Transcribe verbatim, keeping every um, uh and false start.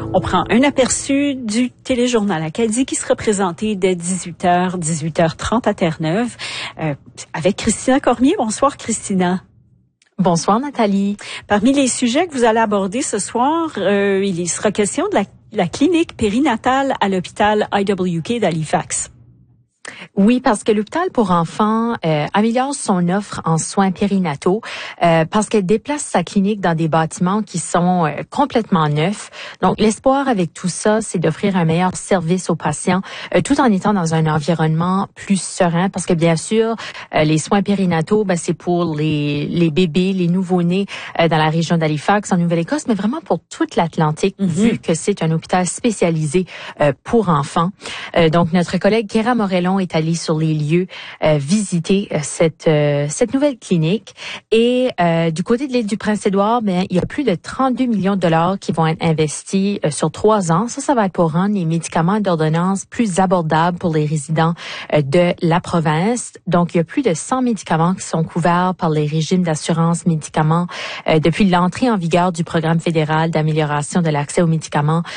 On prend un aperçu du téléjournal Acadie qui sera présenté dès dix-huit heures, dix-huit heures trente à Terre-Neuve euh, avec Christina Cormier. Bonsoir Christina. Bonsoir Nathalie. Parmi les sujets que vous allez aborder ce soir, euh, il sera question de la, la clinique périnatale à l'hôpital I W K d'Halifax. Oui, parce que l'hôpital pour enfants euh, améliore son offre en soins périnataux euh, parce qu'elle déplace sa clinique dans des bâtiments qui sont euh, complètement neufs. Donc, l'espoir avec tout ça, c'est d'offrir un meilleur service aux patients euh, tout en étant dans un environnement plus serein parce que, bien sûr, euh, les soins périnataux, ben, c'est pour les, les bébés, les nouveau-nés euh, dans la région d'Halifax, en Nouvelle-Écosse, mais vraiment pour toute l'Atlantique, mm-hmm. vu que c'est un hôpital spécialisé euh, pour enfants. Euh, donc, notre collègue Kéra Morellon est allée sur les lieux euh, visiter euh, cette euh, cette nouvelle clinique et euh, du côté de l'île du Prince-Édouard, ben il y a plus de trente-deux millions de dollars qui vont être investis euh, sur trois ans. Ça, ça va être pour rendre les médicaments d'ordonnance plus abordables pour les résidents euh, de la province. Donc, il y a plus de cent médicaments qui sont couverts par les régimes d'assurance médicaments euh, depuis l'entrée en vigueur du programme fédéral d'amélioration de l'accès aux médicaments